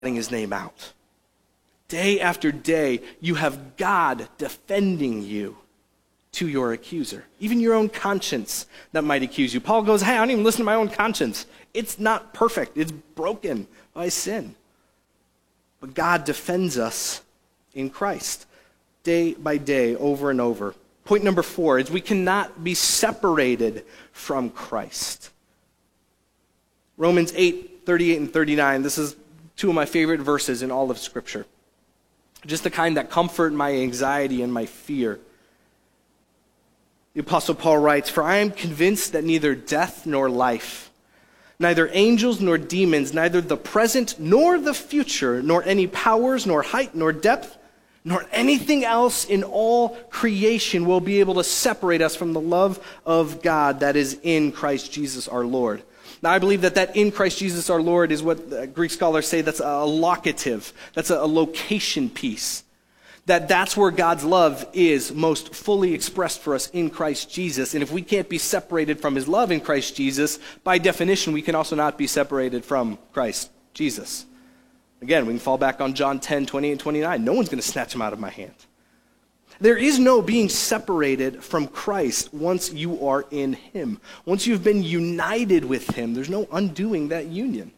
getting his name out. Day after day, you have God defending you to your accuser. Even your own conscience that might accuse you. Paul goes, hey, I don't even listen to my own conscience. It's not perfect. It's broken by sin. But God defends us in Christ day by day, over and over. Point number 4 is we cannot be separated from Christ. Romans 8:38 and 39. This is two of my favorite verses in all of Scripture. Just the kind that comfort my anxiety and my fear. The Apostle Paul writes, "For I am convinced that neither death nor life, neither angels nor demons, neither the present nor the future, nor any powers, nor height, nor depth, nor anything else in all creation will be able to separate us from the love of God that is in Christ Jesus our Lord." Now, I believe that in Christ Jesus our Lord is what Greek scholars say that's a locative. That's a location piece. That's where God's love is most fully expressed for us in Christ Jesus. And if we can't be separated from his love in Christ Jesus, by definition, we can also not be separated from Christ Jesus. Again, we can fall back on John 10:20 and 29. No one's going to snatch him out of my hand. There is no being separated from Christ once you are in him. Once you've been united with him, there's no undoing that union.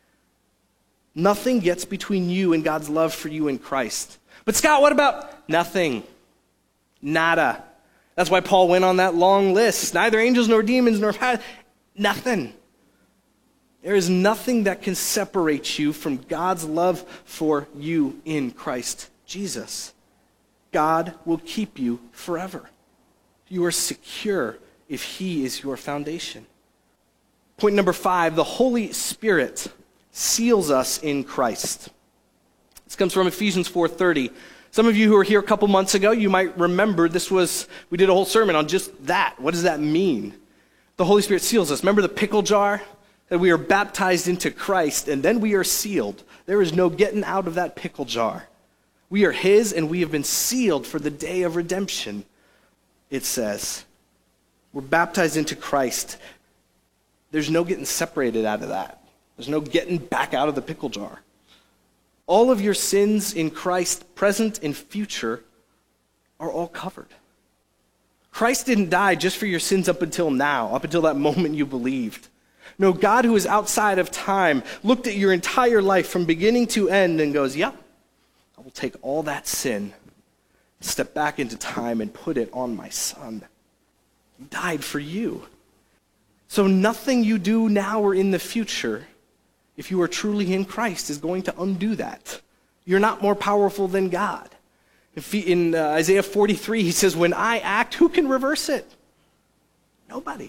Nothing gets between you and God's love for you in Christ. But Scott, what about nothing? Nada. That's why Paul went on that long list. Neither angels nor demons nor nothing. There is nothing that can separate you from God's love for you in Christ Jesus. God will keep you forever. You are secure if he is your foundation. Point number 5, the Holy Spirit seals us in Christ. This comes from Ephesians 4:30. Some of you who were here a couple months ago, you might remember we did a whole sermon on just that. What does that mean? The Holy Spirit seals us. Remember the pickle jar? That we are baptized into Christ and then we are sealed. There is no getting out of that pickle jar. We are his and we have been sealed for the day of redemption, it says. We're baptized into Christ. There's no getting separated out of that. There's no getting back out of the pickle jar. All of your sins in Christ, present and future, are all covered. Christ didn't die just for your sins up until now, up until that moment you believed. No, God who is outside of time looked at your entire life from beginning to end and goes, yeah, I will take all that sin, step back into time and put it on my son. He died for you. So nothing you do now or in the future, if you are truly in Christ, is going to undo that. You're not more powerful than God. In Isaiah 43, he says, when I act, who can reverse it? Nobody.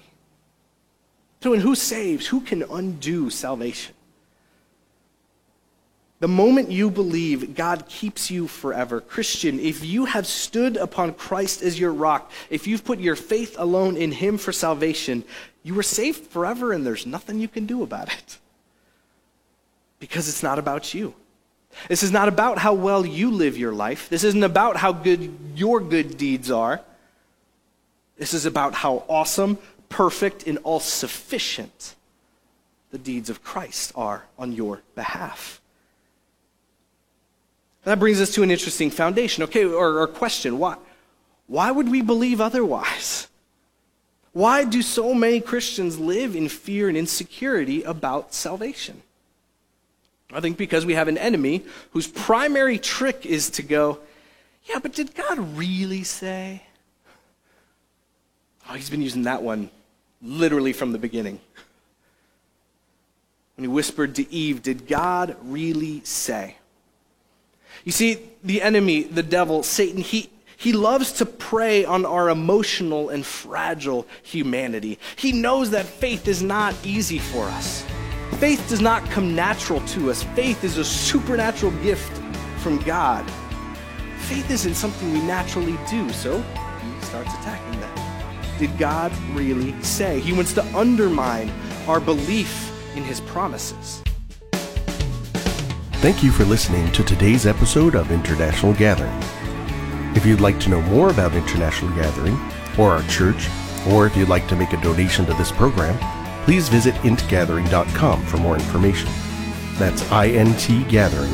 So and who saves? Who can undo salvation? The moment you believe, God keeps you forever. Christian, if you have stood upon Christ as your rock, if you've put your faith alone in him for salvation, you are saved forever and there's nothing you can do about it. Because it's not about you. This is not about how well you live your life. This isn't about how good your good deeds are. This is about how awesome, perfect, and all-sufficient the deeds of Christ are on your behalf. That brings us to an interesting foundation, or question. Why would we believe otherwise? Why do so many Christians live in fear and insecurity about salvation? I think because we have an enemy whose primary trick is to go, yeah, but did God really say? Oh, he's been using that one literally from the beginning. When he whispered to Eve, did God really say? You see, the enemy, the devil, Satan, he loves to prey on our emotional and fragile humanity. He knows that faith is not easy for us. Faith does not come natural to us. Faith is a supernatural gift from God. Faith isn't something we naturally do, so he starts attacking that. Did God really say? He wants to undermine our belief in his promises. Thank you for listening to today's episode of International Gathering. If you'd like to know more about International Gathering or our church, or if you'd like to make a donation to this program, please visit intgathering.com for more information. That's intgathering.org.